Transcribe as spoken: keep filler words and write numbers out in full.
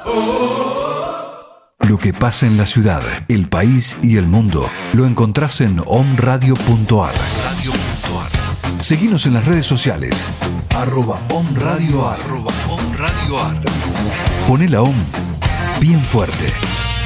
Lo que pasa en la ciudad, el país y el mundo lo encontrás en omradio punto ar. Seguinos en las redes sociales, arroba omradioar. Poné la om bien fuerte.